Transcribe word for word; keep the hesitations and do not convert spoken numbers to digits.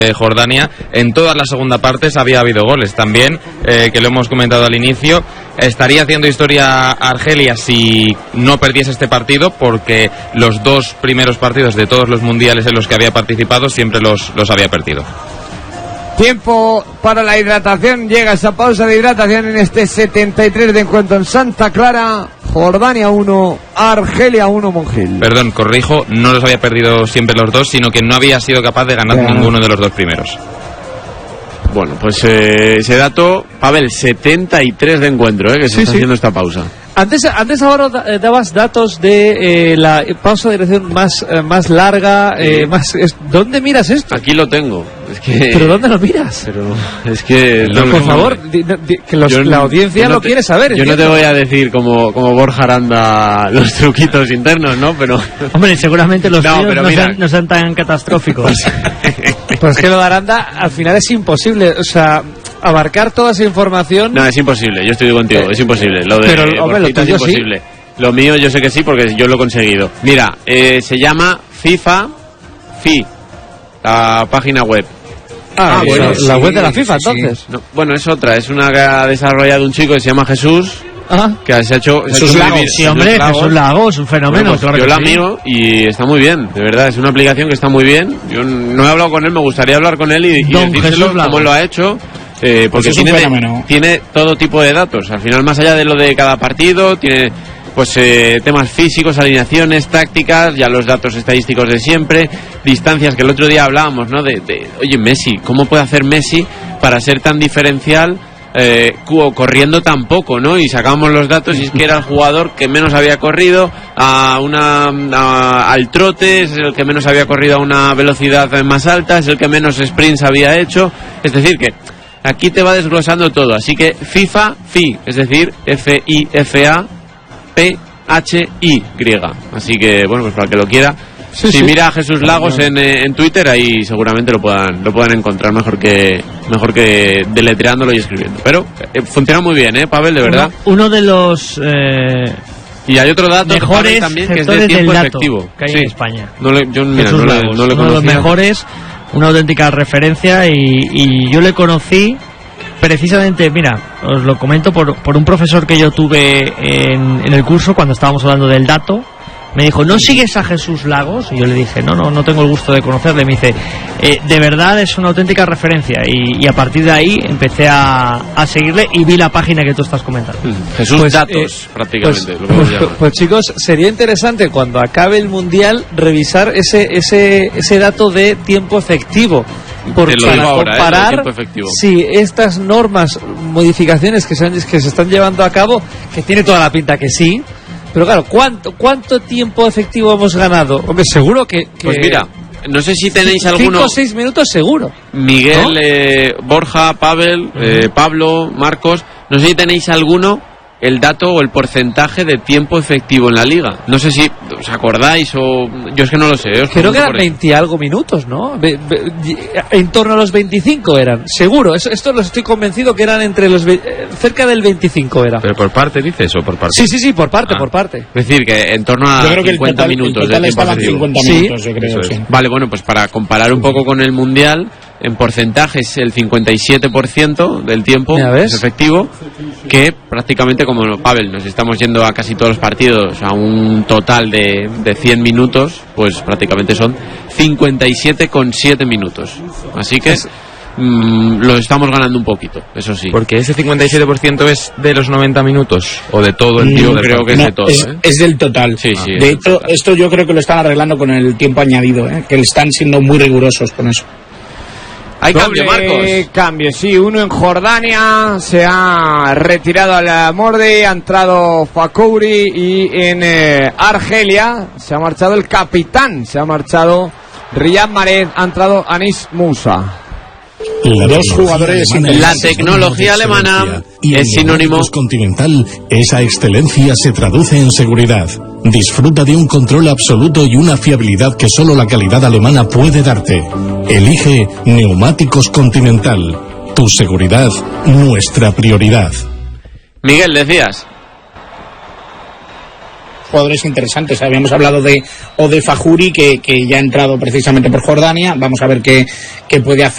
de Jordania. En todas las segunda partes había habido goles también, eh, que lo hemos comentado al inicio. Estaría haciendo historia Argelia si no perdiese este partido, porque los dos primeros partidos de todos los mundiales en los que había participado siempre los, los había perdido. Tiempo para la hidratación. Llega esa pausa de hidratación en este setenta y tres de encuentro en Santa Clara. Jordania uno, Argelia uno, Monjil. Perdón, corrijo, no los había perdido siempre los dos, sino que no había sido capaz de ganar yeah. ninguno de los dos primeros. Bueno, pues eh, ese dato, Pavel, setenta y tres de encuentro, eh, que se sí, está sí. haciendo esta pausa. Antes, antes ahora dabas datos de eh, la pausa de dirección más, eh, más larga, eh, más. Es, ¿dónde miras esto? Aquí lo tengo. Es que... ¿Pero dónde lo miras? Pero es que... No, por favor, di, di, que los, yo, la audiencia no lo te, quiere saber. Yo ¿entiendes? No te voy a decir como, como Borja Aranda los truquitos internos, ¿no? Pero... Hombre, seguramente los no, tíos pero no, mira, sean, no sean tan catastróficos. Pues que lo de Aranda al final es imposible, o sea... abarcar toda esa información. No, es imposible, yo estoy contigo, eh, es imposible. Lo de pero, hombre, lo tuyo es imposible. Sí. Lo mío yo sé que sí, porque yo lo he conseguido. Mira, eh, se llama FIFA Fi, la página web. Ah, ah bueno, sí, la web de la FIFA, sí, entonces. Sí. No, bueno, es otra, es una que ha desarrollado un chico que se llama Jesús. Ajá. Que se ha hecho Jesús Lagos, sí, hombre, Jesús Lagos, un fenómeno. Bueno, pues claro yo la sí. miro y está muy bien, de verdad, es una aplicación que está muy bien. Yo no he hablado con él, me gustaría hablar con él y, y decírselo cómo lo ha hecho. Eh, porque pues tiene, tiene todo tipo de datos. Al final, más allá de lo de cada partido, tiene pues eh, temas físicos, alineaciones, tácticas, ya los datos estadísticos de siempre, distancias, que el otro día hablábamos, ¿no? De, de oye, Messi, ¿cómo puede hacer Messi para ser tan diferencial eh, corriendo tan poco, ¿no? Y sacamos los datos y es que era el jugador que menos había corrido a una a, al trote, es el que menos había corrido a una velocidad más alta, es el que menos sprints había hecho. Es decir, que aquí te va desglosando todo, así que FIFA, Fi, es decir, F I F A P H I griega. Así que, bueno, pues para el que lo quiera, sí, si sí. mira a Jesús Lagos en, en Twitter, ahí seguramente lo puedan lo puedan encontrar mejor que mejor que deletreándolo y escribiendo. Pero eh, funciona muy bien, ¿eh, Pavel? De verdad. Uno, uno de los... Eh... Y hay otro dato mejores también que es de tiempo efectivo que hay sí. en España. No le, yo, mira, no, le, no le uno de los mejores, una auténtica referencia y, y yo le conocí precisamente, mira, os lo comento por, por un profesor que yo tuve en, en el curso cuando estábamos hablando del dato. Me dijo, ¿no sigues a Jesús Lagos? Y yo le dije, no, no, no tengo el gusto de conocerle. Me dice, eh, de verdad es una auténtica referencia. Y, y a partir de ahí empecé a, a seguirle y vi la página que tú estás comentando. Jesús pues, Datos, eh, prácticamente. Pues, lo pues, pues, pues chicos, sería interesante cuando acabe el Mundial revisar ese, ese, ese dato de tiempo efectivo. Por, para ahora, comparar ¿eh? si estas normas, modificaciones que se, han, que se están llevando a cabo, que tiene toda la pinta que sí. Pero claro, ¿cuánto cuánto tiempo efectivo hemos ganado? Hombre, seguro que... que pues mira, no sé si tenéis alguno... Cinco o seis minutos seguro. Miguel, ¿no? eh, Borja, Pavel, uh-huh. eh, Pablo, Marcos, no sé si tenéis alguno el dato o el porcentaje de tiempo efectivo en la liga. No sé si os acordáis o... Yo es que no lo sé. Os Creo que eran veinte y algo minutos, ¿no? Be, be, en torno a los veinticinco eran, seguro. Eso, esto lo estoy convencido que eran entre los... cerca del veinticinco era. ¿Pero por parte dices o por parte? Sí, sí, sí, por parte, ah. por parte. Es decir, que en torno a cincuenta minutos de tiempo efectivo. cincuenta minutos, sí. yo creo. Sí. Vale, bueno, pues para comparar un poco con el Mundial... En porcentajes el cincuenta y siete por ciento del tiempo es efectivo, que prácticamente como Pavel nos estamos yendo a casi todos los partidos a un total de, de cien minutos, pues prácticamente son cincuenta y siete coma siete minutos. Así que mmm, lo estamos ganando un poquito, eso sí. Porque ese cincuenta y siete por ciento es de los noventa minutos o de todo el tiempo. Yo creo que no, es de todo. Es, ¿eh? es del total. Sí, sí, de hecho, esto yo creo que lo están arreglando con el tiempo añadido, ¿eh? Que están siendo muy rigurosos con eso. Hay cambio, Marcos. Cambio, sí, uno en Jordania, se ha retirado al Morde, ha entrado Fakouri y en eh, Argelia se ha marchado el capitán, se ha marchado Riyad Mahrez, ha entrado Anis Moussa. La Dos jugadores. La tecnología alemana y es sinónimo. En Continental, esa excelencia se traduce en seguridad. Disfruta de un control absoluto y una fiabilidad que solo la calidad alemana puede darte. Elige Neumáticos Continental. Tu seguridad, nuestra prioridad. Miguel, decías. Jugadores interesantes, habíamos hablado de o de Fajouri que, que ya ha entrado precisamente por Jordania. Vamos a ver qué, qué puede hacer.